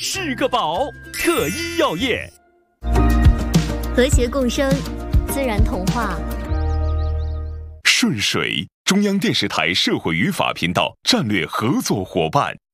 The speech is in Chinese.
是个宝。特医药业， 和谐共生，自然童话。 顺水，中央电视台社会与法频道战略合作伙伴。